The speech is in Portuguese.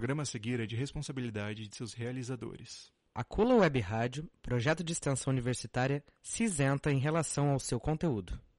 programa a seguir é de responsabilidade de seus realizadores. A Cula Web Rádio, projeto de extensão universitária, se isenta em relação ao seu conteúdo.